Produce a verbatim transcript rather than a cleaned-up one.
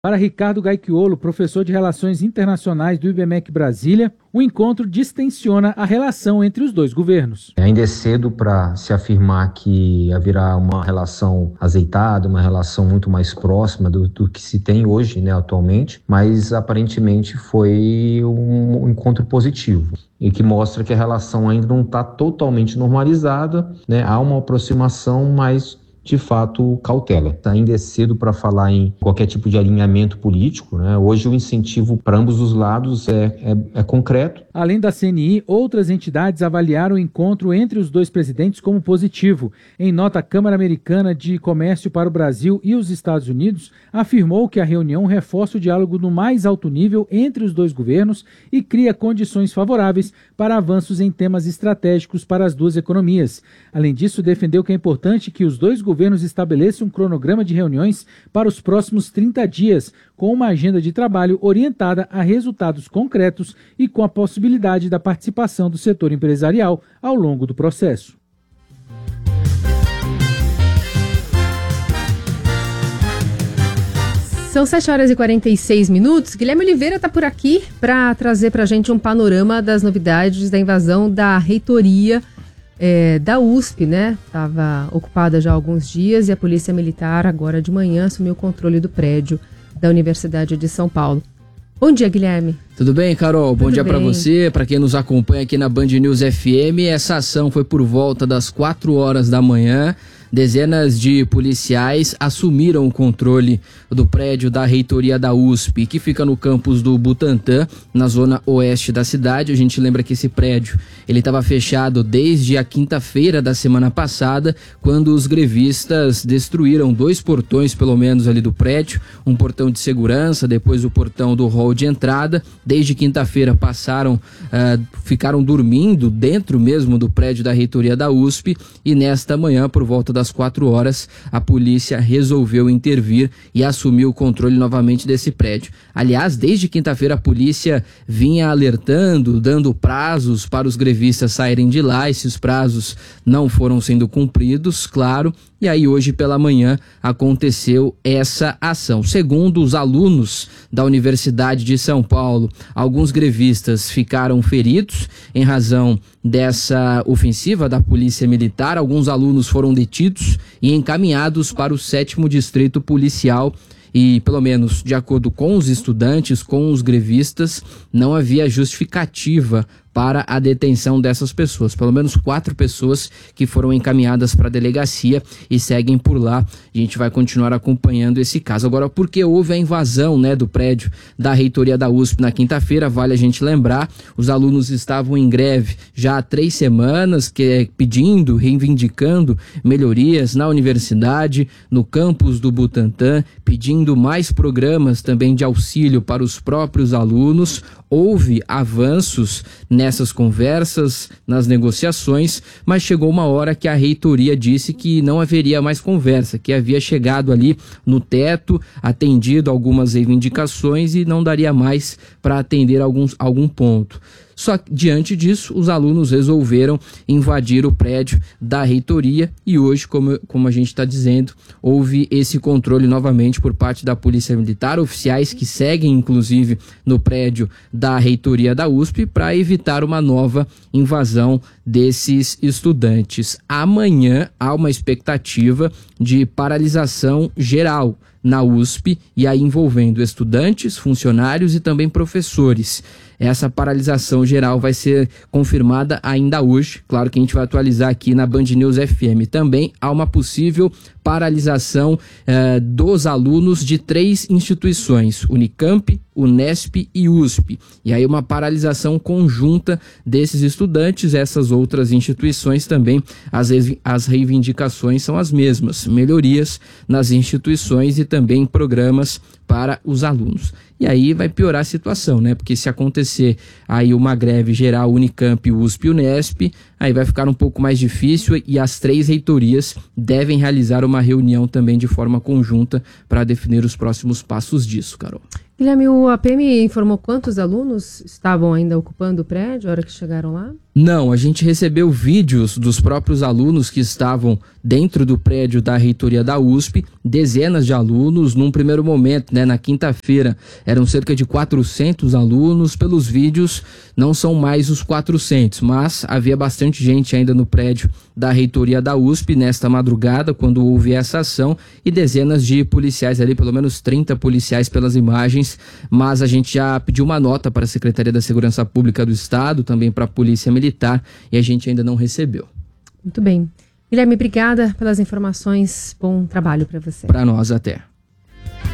Para Ricardo Gaicchiolo, professor de Relações Internacionais do I B M E C Brasília, o encontro distensiona a relação entre os dois governos. Ainda é cedo para se afirmar que haverá uma relação azeitada, uma relação muito mais próxima do, do que se tem hoje, né, atualmente, mas aparentemente foi um encontro positivo e que mostra que a relação ainda não está totalmente normalizada, né, há uma aproximação, mas de fato, cautela. Ainda é cedo para falar em qualquer tipo de alinhamento político, né? Hoje o incentivo para ambos os lados é, é, é concreto. Além da C N I, outras entidades avaliaram o encontro entre os dois presidentes como positivo. Em nota, a Câmara Americana de Comércio para o Brasil e os Estados Unidos afirmou que a reunião reforça o diálogo no mais alto nível entre os dois governos e cria condições favoráveis para avanços em temas estratégicos para as duas economias. Além disso, defendeu que é importante que os dois governos estabeleçam um cronograma de reuniões para os próximos trinta dias, com uma agenda de trabalho orientada a resultados concretos e com a possibilidade da participação do setor empresarial ao longo do processo. São sete horas e quarenta e seis minutos. Guilherme Oliveira está por aqui para trazer para a gente um panorama das novidades da invasão da reitoria é, da U S P, né? Estava ocupada já há alguns dias e a Polícia Militar, agora de manhã, assumiu o controle do prédio da Universidade de São Paulo. Bom dia, Guilherme. Tudo bem, Carol? Bom Tudo dia para bem. você, para quem nos acompanha aqui na Band News F M. Essa ação foi por volta das quatro horas da manhã. Dezenas de policiais assumiram o controle do prédio da reitoria da U S P, que fica no campus do Butantã, na zona oeste da cidade. A gente lembra que esse prédio ele estava fechado desde a quinta-feira da semana passada, quando os grevistas destruíram dois portões, pelo menos, ali do prédio, um portão de segurança, depois o portão do hall de entrada. Desde quinta-feira passaram, uh, ficaram dormindo dentro mesmo do prédio da reitoria da U S P, e nesta manhã, por volta das quatro horas, a polícia resolveu intervir e assumiu o controle novamente desse prédio. Aliás, desde quinta-feira a polícia vinha alertando, dando prazos para os grevistas saírem de lá. Esses prazos não foram sendo cumpridos, claro, e aí hoje pela manhã aconteceu essa ação. Segundo os alunos da Universidade de São Paulo, alguns grevistas ficaram feridos em razão dessa ofensiva da Polícia Militar. Alguns alunos foram detidos e encaminhados para o sétimo Distrito Policial. E, pelo menos de acordo com os estudantes, com os grevistas, não havia justificativa para a detenção dessas pessoas. Pelo menos quatro pessoas que foram encaminhadas para a delegacia e seguem por lá. A gente vai continuar acompanhando esse caso. Agora, por que houve a invasão, né, do prédio da reitoria da U S P na quinta-feira? Vale a gente lembrar, os alunos estavam em greve já há três semanas, que é, pedindo, reivindicando melhorias na universidade, no campus do Butantã, pedindo mais programas também de auxílio para os próprios alunos. Houve avanços nessas conversas, nas negociações, mas chegou uma hora que a reitoria disse que não haveria mais conversa, que havia chegado ali no teto, atendido algumas reivindicações e não daria mais para atender alguns, algum ponto. Só que, diante disso, os alunos resolveram invadir o prédio da reitoria e hoje, como, como a gente está dizendo, houve esse controle novamente por parte da Polícia Militar, oficiais que seguem, inclusive, no prédio da reitoria da U S P para evitar uma nova invasão desses estudantes. Amanhã há uma expectativa de paralisação geral na U S P, e aí envolvendo estudantes, funcionários e também professores. Essa paralisação geral vai ser confirmada ainda hoje. Claro que a gente vai atualizar aqui na Band News F M. Também há uma possível paralisação eh, dos alunos de três instituições: Unicamp, Unesp e U S P. E aí uma paralisação conjunta desses estudantes. Essas outras instituições também, as, as reivindicações são as mesmas: melhorias nas instituições e também programas para os alunos. E aí vai piorar a situação, né? Porque se acontecer aí uma greve geral Unicamp, U S P e Unesp, aí vai ficar um pouco mais difícil e as três reitorias devem realizar uma reunião também de forma conjunta para definir os próximos passos disso, Carol. Guilherme, o A P M informou quantos alunos estavam ainda ocupando o prédio na hora que chegaram lá? Não, a gente recebeu vídeos dos próprios alunos que estavam dentro do prédio da reitoria da U S P, dezenas de alunos, num primeiro momento, né, na quinta-feira, eram cerca de quatrocentos alunos, pelos vídeos não são mais os quatrocentos, mas havia bastante gente ainda no prédio da reitoria da U S P nesta madrugada, quando houve essa ação, e dezenas de policiais ali, pelo menos trinta policiais pelas imagens, mas a gente já pediu uma nota para a Secretaria da Segurança Pública do Estado, também para a Polícia Militar, Militar, e a gente ainda não recebeu. Muito bem. Guilherme, obrigada pelas informações. Bom trabalho para você. Para nós, até.